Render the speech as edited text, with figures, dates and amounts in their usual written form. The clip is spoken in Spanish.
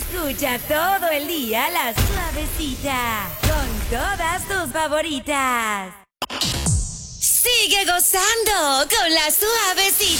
Escucha todo el día La Suavecita con todas tus favoritas. Sigue gozando con La Suavecita.